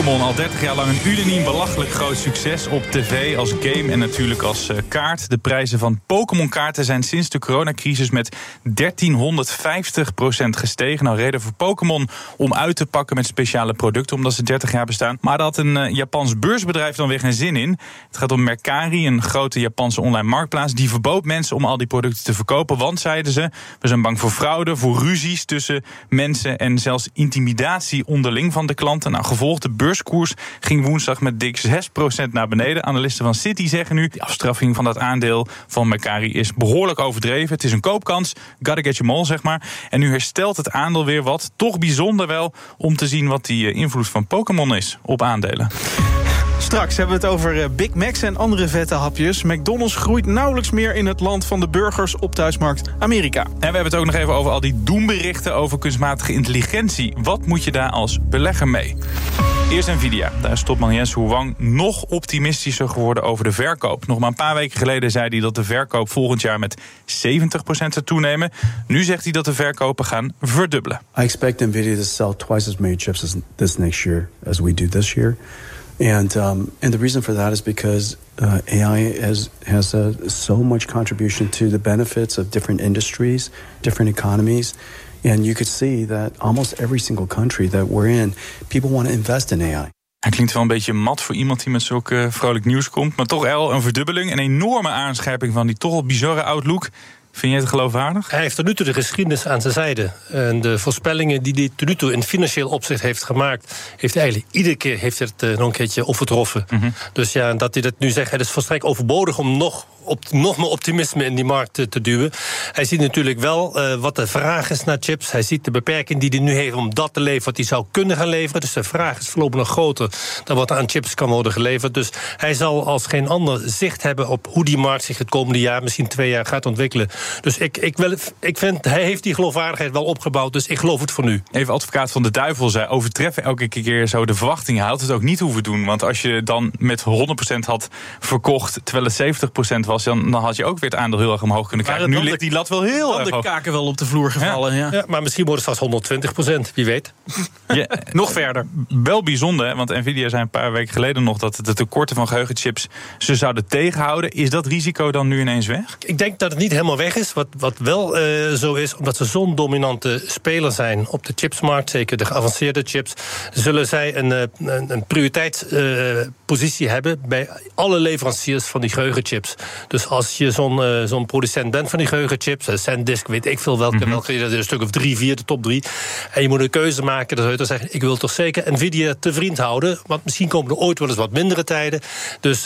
Pokémon, al 30 jaar lang een unaniem belachelijk groot succes op tv, als game en natuurlijk als kaart. De prijzen van Pokémon-kaarten zijn sinds de coronacrisis met 1350% gestegen. Nou, reden voor Pokémon om uit te pakken met speciale producten, omdat ze 30 jaar bestaan. Maar daar had een Japans beursbedrijf dan weer geen zin in. Het gaat om Mercari, een grote Japanse online marktplaats. Die verbood mensen om al die producten te verkopen, want, zeiden ze, we zijn bang voor fraude, voor ruzies tussen mensen en zelfs intimidatie onderling van de klanten. Nou, gevolg, de beurskoers ging woensdag met dik 6% naar beneden. Analisten van Citi zeggen nu, de afstraffing van dat aandeel van Mercari is behoorlijk overdreven. Het is een koopkans, gotta get your mall, zeg maar. En nu herstelt het aandeel weer wat. Toch bijzonder wel om te zien wat die invloed van Pokémon is op aandelen. Straks hebben we het over Big Macs en andere vette hapjes. McDonald's groeit nauwelijks meer in het land van de burgers op thuismarkt Amerika. En we hebben het ook nog even over al die doemberichten over kunstmatige intelligentie. Wat moet je daar als belegger mee? Eerst Nvidia. Daar is topman Jensen Huang nog optimistischer geworden over de verkoop. Nog maar een paar weken geleden zei hij dat de verkoop volgend jaar met 70% zou toenemen. Nu zegt hij dat de verkopen gaan verdubbelen. I expect Nvidia to sell twice as many chips this next year as we do this year. And the reason for that is because AI has so much contribution to the benefits of different industries, different economies. And you could see that almost every single country that we're in, people want to invest in AI. Hij klinkt wel een beetje mat voor iemand die met zulk vrolijk nieuws komt. Maar toch wel een verdubbeling, een enorme aanscherping van die toch al bizarre outlook. Vind je het geloofwaardig? Hij heeft tot nu toe de geschiedenis aan zijn zijde. En de voorspellingen die hij tot nu toe in financieel opzicht heeft gemaakt, heeft hij eigenlijk iedere keer het nog een keertje overtroffen. Mm-hmm. Dus ja, dat hij dat nu zegt, het is volstrekt overbodig om nog meer optimisme in die markt te duwen. Hij ziet natuurlijk wel wat de vraag is naar chips. Hij ziet de beperking die hij nu heeft om dat te leveren wat hij zou kunnen gaan leveren. Dus de vraag is voorlopig nog groter dan wat er aan chips kan worden geleverd. Dus hij zal als geen ander zicht hebben op hoe die markt zich het komende jaar, misschien 2 jaar, gaat ontwikkelen. Dus ik vind, hij heeft die geloofwaardigheid wel opgebouwd, dus ik geloof het voor nu. Even advocaat van de duivel zei, overtreffen elke keer zo de verwachtingen. Hij had het ook niet hoeven doen, want als je dan met 100% had verkocht, terwijl het 70% was, dan had je ook weer het aandeel heel erg omhoog kunnen krijgen. Nu ligt die lat wel heel erg hoog. De kaken wel op de vloer gevallen. Ja, maar misschien wordt het straks 120%, wie weet. Ja, nog verder. Wel bijzonder, want Nvidia zei een paar weken geleden nog dat de tekorten van geheugenchips ze zouden tegenhouden. Is dat risico dan nu ineens weg? Ik denk dat het niet helemaal weg is. Wat wel zo is, omdat ze zo'n dominante speler zijn op de chipsmarkt, zeker de geavanceerde chips, zullen zij een prioriteitspositie hebben bij alle leveranciers van die geheugenchips. Dus als je zo'n producent bent van die geheugenchips, SanDisk, weet ik veel welke, dat is een stuk of 3, 4, de top 3. En je moet een keuze maken, dan zou je toch zeggen, ik wil toch zeker Nvidia te vriend houden, want misschien komen er ooit wel eens wat mindere tijden. Dus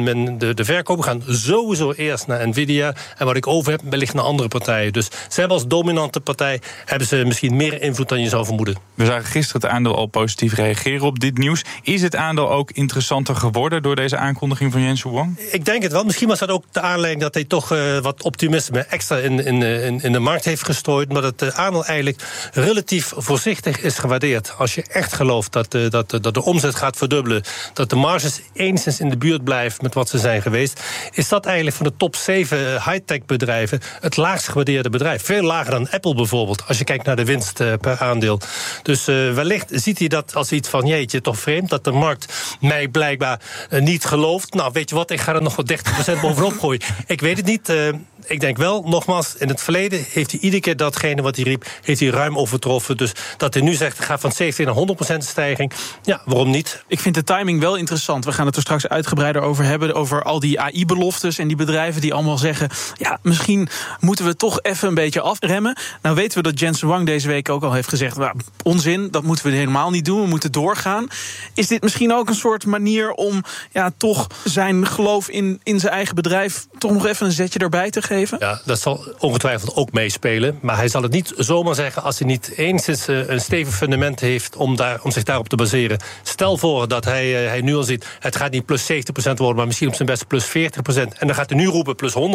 de verkopen gaan sowieso eerst naar Nvidia. En wat ik over heb, wellicht naar andere partijen. Dus ze hebben als dominante partij hebben ze misschien meer invloed dan je zou vermoeden. We zagen gisteren het aandeel al positief reageren op dit nieuws. Is het aandeel ook interessanter geworden door deze aankondiging van Jensen Huang? Ik denk het wel. Misschien was dat ook de aanleiding dat hij toch wat optimisme extra in de markt heeft gestrooid. Maar dat het aandeel eigenlijk relatief voorzichtig is gewaardeerd. Als je echt gelooft dat de omzet gaat verdubbelen, dat de marges enigszins in de buurt blijven met wat ze zijn geweest, is dat eigenlijk van de top 7 high-tech bedrijven het laagst gewaardeerde bedrijf. Veel lager dan Apple bijvoorbeeld, als je kijkt naar de winst per aandeel. Dus wellicht ziet hij dat als iets van, jeetje, toch vreemd, dat de markt mij blijkbaar niet gelooft. Nou, weet je wat, ik ga er nog wat 30% bovenop gooien. Ik weet het niet. Ik denk wel, nogmaals, in het verleden heeft hij iedere keer datgene wat hij riep, heeft hij ruim overtroffen. Dus dat hij nu zegt, gaat van 70 naar 100% stijging, ja, waarom niet? Ik vind de timing wel interessant. We gaan het er straks uitgebreider over hebben, over al die AI-beloftes en die bedrijven die allemaal zeggen, ja, misschien moeten we toch even een beetje afremmen. Nou weten we dat Jensen Huang deze week ook al heeft gezegd, nou, onzin, dat moeten we helemaal niet doen, we moeten doorgaan. Is dit misschien ook een soort manier om toch zijn geloof in zijn eigen bedrijf toch nog even een zetje erbij te geven? Ja, dat zal ongetwijfeld ook meespelen. Maar hij zal het niet zomaar zeggen als hij niet enigszins een stevig fundament heeft om zich daarop te baseren. Stel voor dat hij nu al ziet, het gaat niet plus 70% worden, maar misschien op zijn best plus 40%. En dan gaat hij nu roepen plus 100%.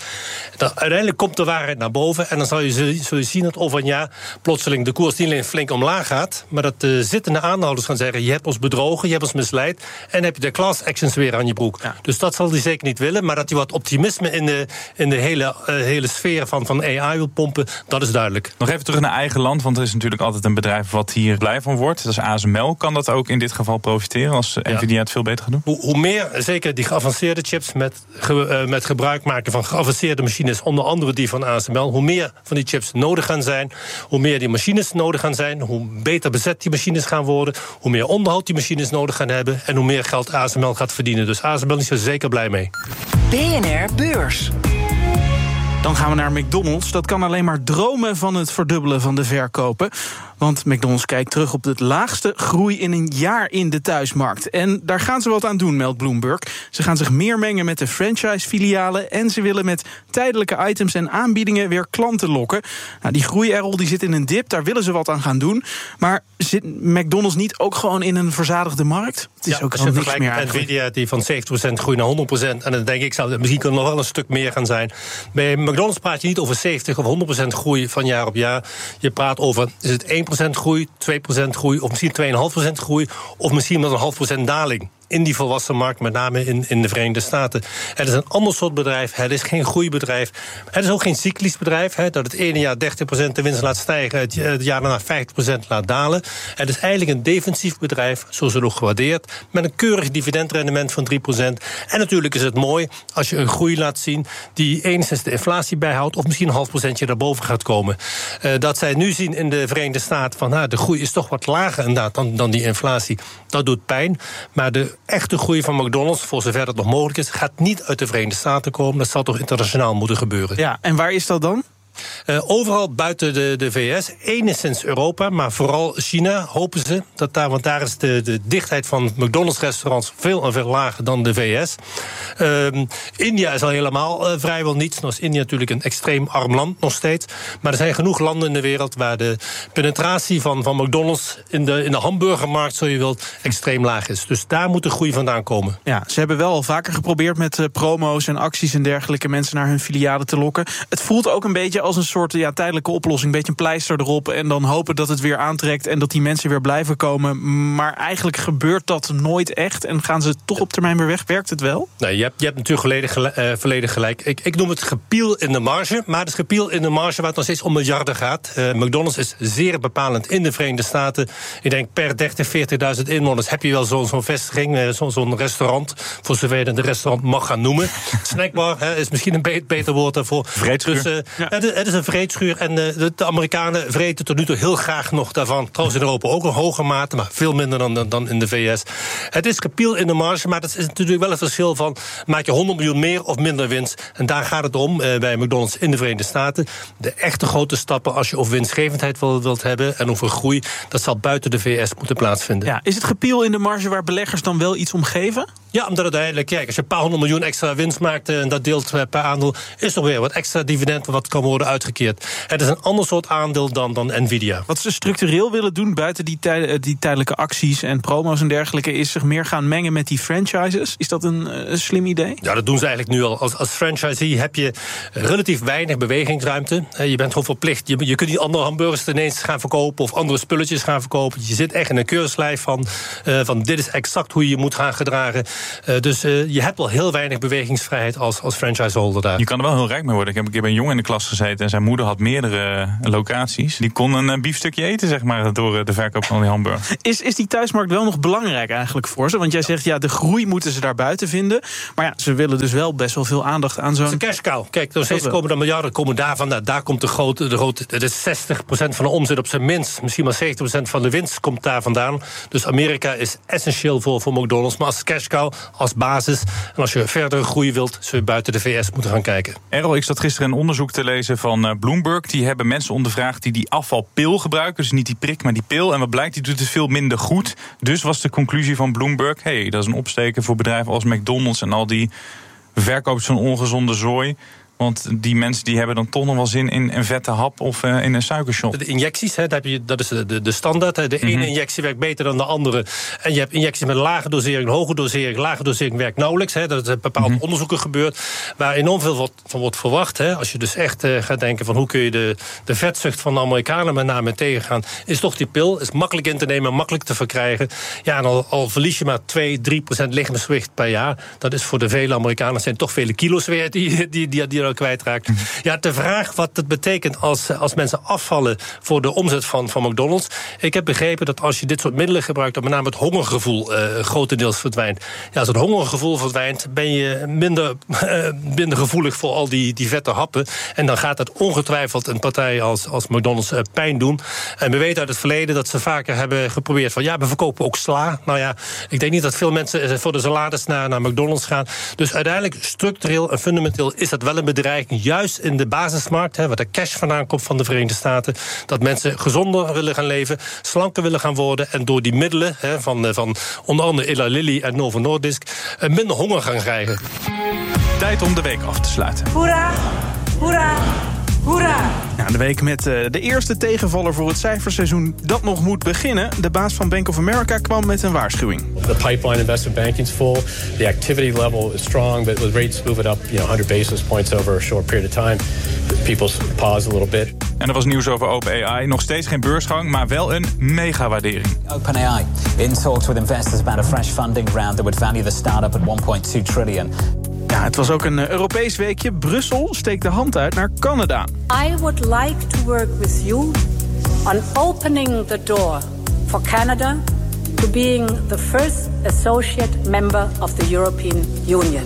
Dan uiteindelijk komt de waarheid naar boven. En dan zul je zien dat over een jaar plotseling de koers niet alleen flink omlaag gaat, maar dat de zittende aandeelhouders gaan zeggen, je hebt ons bedrogen, je hebt ons misleid. En dan heb je de class actions weer aan je broek. Ja. Dus dat zal hij zeker niet willen. Maar dat hij wat optimisme in de hele sfeer van AI wil pompen, dat is duidelijk. Nog even terug naar eigen land, want er is natuurlijk altijd een bedrijf wat hier blij van wordt. Dat is ASML. Kan dat ook in dit geval profiteren als Nvidia het veel beter gaat doen? Hoe meer, zeker die geavanceerde chips met gebruik maken van geavanceerde machines, onder andere die van ASML, hoe meer van die chips nodig gaan zijn, hoe meer die machines nodig gaan zijn, hoe beter bezet die machines gaan worden, hoe meer onderhoud die machines nodig gaan hebben en hoe meer geld ASML gaat verdienen. Dus ASML is er zeker blij mee. BNR Beurs. Dan gaan we naar McDonald's. Dat kan alleen maar dromen van het verdubbelen van de verkopen. Want McDonald's kijkt terug op de laagste groei in een jaar in de thuismarkt. En daar gaan ze wat aan doen, meldt Bloomberg. Ze gaan zich meer mengen met de franchise-filialen en ze willen met tijdelijke items en aanbiedingen weer klanten lokken. Nou, die groei, Errol, die zit in een dip, daar willen ze wat aan gaan doen. Maar zit McDonald's niet ook gewoon in een verzadigde markt? Het is ook als je niks meer vergelijkt eigenlijk. Nvidia die van 70% groeit naar 100%. En dan denk ik, misschien kan het nog wel een stuk meer gaan zijn. Bij McDonald's praat je niet over 70 of 100% groei van jaar op jaar. Je praat over, is het 1% groei, 2% groei, of misschien 2,5% groei, of misschien met een 0,5% daling in die volwassen markt, met name in de Verenigde Staten. Het is een ander soort bedrijf, het is geen groeibedrijf. Het is ook geen cyclisch bedrijf, dat het ene jaar 30% de winst laat stijgen, het jaar daarna 50% laat dalen. Het is eigenlijk een defensief bedrijf, zo is het ook gewaardeerd, met een keurig dividendrendement van 3%. En natuurlijk is het mooi als je een groei laat zien die enigszins de inflatie bijhoudt, of misschien een 0,5% daarboven gaat komen. Dat zij nu zien in de Verenigde Staten van de groei is toch wat lager inderdaad dan die inflatie, dat doet pijn. Maar de echte groei van McDonald's, voor zover dat nog mogelijk is, gaat niet uit de Verenigde Staten komen. Dat zal toch internationaal moeten gebeuren. Ja, en waar is dat dan? Overal buiten de VS, enigszins Europa, maar vooral China hopen ze dat daar, want daar is de dichtheid van McDonald's restaurants veel en veel lager dan de VS. India is al helemaal vrijwel niets. Nou is India natuurlijk een extreem arm land nog steeds. Maar er zijn genoeg landen in de wereld waar de penetratie van McDonald's in de hamburgermarkt, zo je wilt, extreem laag is. Dus daar moet de groei vandaan komen. Ja, ze hebben wel al vaker geprobeerd met promo's en acties en dergelijke mensen naar hun filialen te lokken. Het voelt ook een beetje als een soort tijdelijke oplossing, een beetje een pleister erop en dan hopen dat het weer aantrekt en dat die mensen weer blijven komen. Maar eigenlijk gebeurt dat nooit echt en gaan ze toch op termijn weer weg? Werkt het wel? Nee, je hebt natuurlijk volledig gelijk. Ik noem het gepiel in de marge, maar het is gepiel in de marge waar het nog steeds om miljarden gaat. McDonald's is zeer bepalend in de Verenigde Staten. Ik denk per 30.000, 40.000 inwoners heb je wel zo'n vestiging, zo'n restaurant, voor zover je het een restaurant mag gaan noemen. Snackbar is misschien een beter woord daarvoor. Vreedschuur. Dus, het is een vreedschuur en de Amerikanen vreten tot nu toe heel graag nog daarvan. Trouwens in Europa ook een hoge mate, maar veel minder dan in de VS. Het is gepiel in de marge, maar dat is natuurlijk wel een verschil van maak je 100 miljoen meer of minder winst. En daar gaat het om bij McDonald's in de Verenigde Staten. De echte grote stappen als je over winstgevendheid wilt hebben en over groei, dat zal buiten de VS moeten plaatsvinden. Ja, is het gepiel in de marge waar beleggers dan wel iets om geven? Ja, omdat uiteindelijk, kijk, als je een paar 100 miljoen extra winst maakt en dat deelt per aandeel, is er weer wat extra dividend wat kan worden uitgekeerd. Het is een ander soort aandeel dan Nvidia. Wat ze structureel willen doen buiten die tijdelijke acties en promo's en dergelijke, is zich meer gaan mengen met die franchises. Is dat een slim idee? Ja, dat doen ze eigenlijk nu al. Als franchisee heb je relatief weinig bewegingsruimte. Je bent gewoon verplicht. Je kunt niet andere hamburgers ineens gaan verkopen of andere spulletjes gaan verkopen. Je zit echt in een keurslijf van dit is exact hoe je je moet gaan gedragen. Dus je hebt wel heel weinig bewegingsvrijheid als franchiseholder daar. Je kan er wel heel rijk mee worden. Ik heb een keer bij een jongen in de klas gezeten en zijn moeder had meerdere locaties. Die kon een biefstukje eten, zeg maar, door de verkoop van die hamburger. Is die thuismarkt wel nog belangrijk eigenlijk voor ze? Want jij zegt, ja, de groei moeten ze daar buiten vinden. Maar ja, ze willen dus wel best wel veel aandacht aan zo'n... Het is een cash cow. Kijk, nog steeds komen er miljarden komen daarvan. Daar komt de grote... Het is 60% van de omzet op zijn minst. Misschien maar 70% van de winst komt daar vandaan. Dus Amerika is essentieel voor McDonald's. Maar als cash cow, als basis. En als je verdere groei wilt, zul je buiten de VS moeten gaan kijken. Errol, ik zat gisteren een onderzoek te lezen van Bloomberg. Die hebben mensen ondervraagd die afvalpil gebruiken. Dus niet die prik, maar die pil. En wat blijkt, die doet het veel minder goed. Dus was de conclusie van Bloomberg, dat is een opsteken voor bedrijven als McDonald's en al die verkopers van ongezonde zooi. Want die mensen die hebben dan toch nog wel zin in een vette hap of in een suikershot. De injecties, dat is de standaard. De ene injectie werkt beter dan de andere. En je hebt injecties met lage dosering, hoge dosering. Lage dosering werkt nauwelijks. Dat is bepaalde onderzoeken gebeurd waar enorm veel van wordt verwacht. Als je dus echt gaat denken van hoe kun je de vetzucht van de Amerikanen met name tegengaan, is toch die pil. Is makkelijk in te nemen, makkelijk te verkrijgen. Ja, en al verlies je maar 2-3% lichaamsgewicht per jaar. Dat is voor de vele Amerikanen zijn toch vele kilo's weer die er kwijtraakt. Ja, de vraag wat het betekent als mensen afvallen voor de omzet van McDonald's. Ik heb begrepen dat als je dit soort middelen gebruikt, dat met name het hongergevoel grotendeels verdwijnt. Ja, als het hongergevoel verdwijnt, ben je minder gevoelig voor al die vette happen. En dan gaat het ongetwijfeld een partij als McDonald's pijn doen. En we weten uit het verleden dat ze vaker hebben geprobeerd van ja, we verkopen ook sla. Nou ja, ik denk niet dat veel mensen voor de salades naar McDonald's gaan. Dus uiteindelijk structureel en fundamenteel is dat wel een bedreiging, juist in de basismarkt, waar de cash vandaan komt van de Verenigde Staten, dat mensen gezonder willen gaan leven, slanker willen gaan worden en door die middelen van onder andere Eli Lilly en Novo Nordisk minder honger gaan krijgen. Tijd om de week af te sluiten. Hoera, hoera, hoera. Ja, de week met de eerste tegenvaller voor het cijferseizoen dat nog moet beginnen. De baas van Bank of America kwam met een waarschuwing. The pipeline investment banking is full. The activity level is strong, but with rates moving up 100 basis points over a short period of time, people pause a little bit. En er was nieuws over OpenAI. Nog steeds geen beursgang, maar wel een megawaardering. OpenAI in talks with investors about a fresh funding round that would value the startup at $1.2 trillion. Ja, het was ook een Europees weekje. Brussel steekt de hand uit naar Canada. I would like to work with you on opening the door for Canada to being the first associate member of the European Union.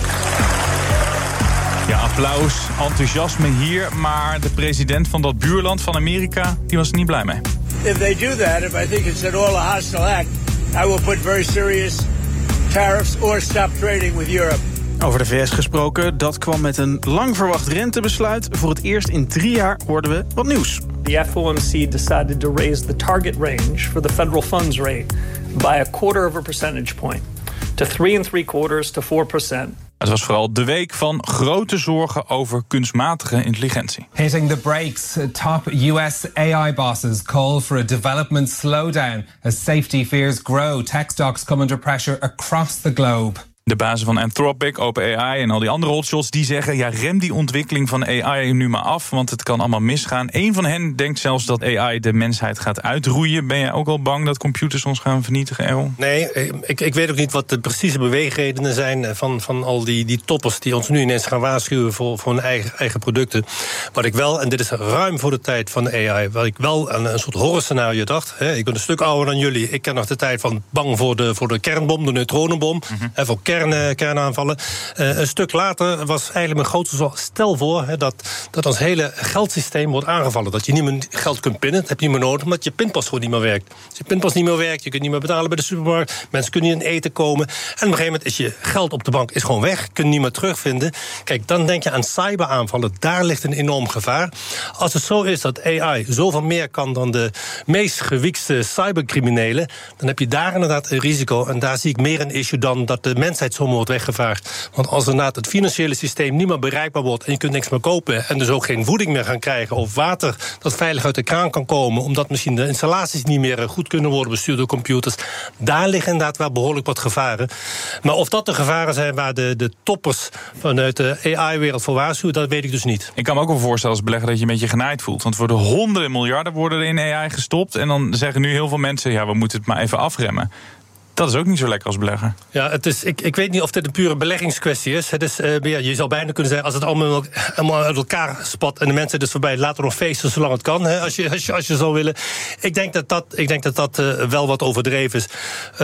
Ja, applaus, enthousiasme hier, maar de president van dat buurland van Amerika, die was er niet blij mee. If they do that, if I think it's at all a hostile act, I will put very serious tariffs or stop trading with Europe. Over de VS gesproken, dat kwam met een lang verwacht rentebesluit. Voor het eerst in 3 jaar hoorden we wat nieuws. The FOMC decided to raise the target range for the federal funds rate by 1/4 percentage point to 3.75% to 4%. Het was vooral de week van grote zorgen over kunstmatige intelligentie. Hitting the brakes, top US AI bosses call for a development slowdown as safety fears grow. Tech stocks come under pressure across the globe. De bazen van Anthropic, OpenAI en al die andere hotshots die zeggen, ja, rem die ontwikkeling van AI nu maar af, want het kan allemaal misgaan. Eén van hen denkt zelfs dat AI de mensheid gaat uitroeien. Ben jij ook al bang dat computers ons gaan vernietigen, Errol? Nee, ik weet ook niet wat de precieze beweegredenen zijn van al die toppers die ons nu ineens gaan waarschuwen voor hun eigen producten. Wat ik wel, en dit is ruim voor de tijd van de AI, wat ik wel aan een soort horrorscenario dacht. Ik ben een stuk ouder dan jullie. Ik ken nog de tijd van bang voor de kernbom, de neutronenbom, en voor kernaanvallen. Een stuk later was eigenlijk mijn grootste zorg. Stel voor dat ons hele geldsysteem wordt aangevallen. Dat je niet meer geld kunt pinnen. Dat heb je niet meer nodig, omdat je pinpas gewoon niet meer werkt. Als je pinpas niet meer werkt, je kunt niet meer betalen bij de supermarkt. Mensen kunnen niet in eten komen. En op een gegeven moment is je geld op de bank is gewoon weg. Kun je niet meer terugvinden. Kijk, dan denk je aan cyberaanvallen. Daar ligt een enorm gevaar. Als het zo is dat AI zoveel meer kan dan de meest gewiekste cybercriminelen, dan heb je daar inderdaad een risico. En daar zie ik meer een issue dan dat de mensheid zomaar wordt weggevaagd. Want als inderdaad het financiële systeem niet meer bereikbaar wordt en je kunt niks meer kopen en dus ook geen voeding meer gaan krijgen of water dat veilig uit de kraan kan komen, omdat misschien de installaties niet meer goed kunnen worden bestuurd door computers, daar liggen inderdaad wel behoorlijk wat gevaren. Maar of dat de gevaren zijn waar de toppers vanuit de AI-wereld voor waarschuwen, dat weet ik dus niet. Ik kan me ook wel voorstellen als belegger dat je een beetje genaaid voelt. Want er worden honderden miljarden worden er in AI gestopt en dan zeggen nu heel veel mensen, ja, we moeten het maar even afremmen. Dat is ook niet zo lekker als belegger. Ja, het is, ik weet niet of dit een pure beleggingskwestie is. Het is je zou bijna kunnen zeggen, als het allemaal uit elkaar spat en de mensen dus voorbij, laten we nog feesten zolang het kan, als je zou willen. Ik denk dat wel wat overdreven is.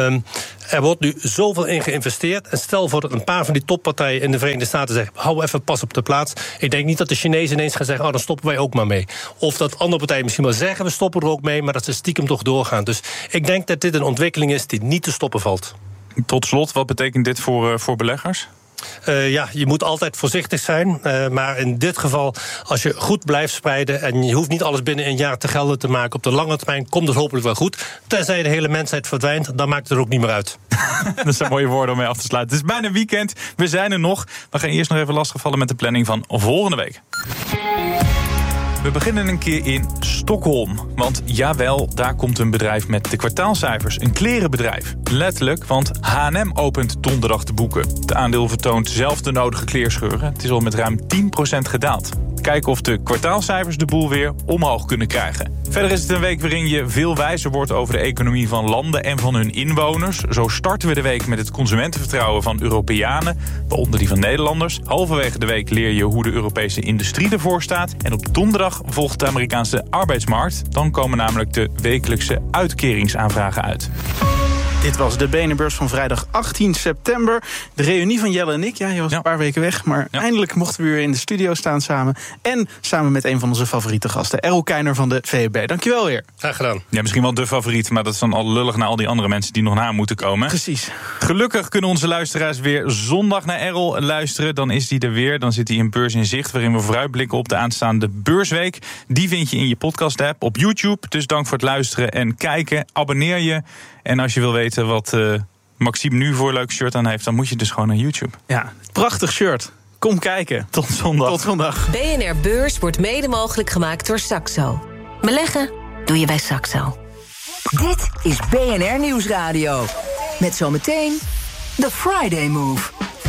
Er wordt nu zoveel in geïnvesteerd. En stel voor dat een paar van die toppartijen in de Verenigde Staten zeggen, hou even pas op de plaats. Ik denk niet dat de Chinezen ineens gaan zeggen, dan stoppen wij ook maar mee. Of dat andere partijen misschien wel zeggen, we stoppen er ook mee, maar dat ze stiekem toch doorgaan. Dus ik denk dat dit een ontwikkeling is die niet te stoppen valt. Tot slot, wat betekent dit voor beleggers? Je moet altijd voorzichtig zijn. Maar in dit geval, als je goed blijft spreiden en je hoeft niet alles binnen een jaar te gelden te maken, op de lange termijn komt het hopelijk wel goed. Tenzij de hele mensheid verdwijnt, dan maakt het er ook niet meer uit. Dat zijn mooie woorden om mee af te sluiten. Het is bijna weekend, we zijn er nog. We gaan eerst nog even lastigvallen met de planning van volgende week. We beginnen een keer in Stockholm. Want jawel, daar komt een bedrijf met de kwartaalcijfers. Een klerenbedrijf. Letterlijk, want H&M opent donderdag de boeken. Het aandeel vertoont zelf de nodige kleerscheuren. Het is al met ruim 10% gedaald. Kijken of de kwartaalcijfers de boel weer omhoog kunnen krijgen. Verder is het een week waarin je veel wijzer wordt over de economie van landen en van hun inwoners. Zo starten we de week met het consumentenvertrouwen van Europeanen, waaronder die van Nederlanders. Halverwege de week leer je hoe de Europese industrie ervoor staat. En op donderdag volgt de Amerikaanse arbeidsmarkt. Dan komen namelijk de wekelijkse uitkeringsaanvragen uit. Dit was de BNR-beurs van vrijdag 18 september. De reunie van Jelle en ik. Ja, je was een paar weken weg. Maar eindelijk mochten we weer in de studio staan samen. En samen met een van onze favoriete gasten. Errol Kuyner van de VEB. Dankjewel weer. Graag gedaan. Ja, misschien wel de favoriet. Maar dat is dan al lullig naar al die andere mensen die nog na moeten komen. Precies. Gelukkig kunnen onze luisteraars weer zondag naar Errol luisteren. Dan is hij er weer. Dan zit hij in Beurs in Zicht. Waarin we vooruitblikken op de aanstaande beursweek. Die vind je in je podcast-app op YouTube. Dus dank voor het luisteren en kijken. Abonneer je. En als je wil weten wat Maxime nu voor een leuk shirt aan heeft, dan moet je dus gewoon naar YouTube. Ja, prachtig shirt. Kom kijken. Tot zondag. Tot zondag. BNR Beurs wordt mede mogelijk gemaakt door Saxo. Beleggen doe je bij Saxo. Dit is BNR Nieuwsradio. Met zometeen The Friday Move.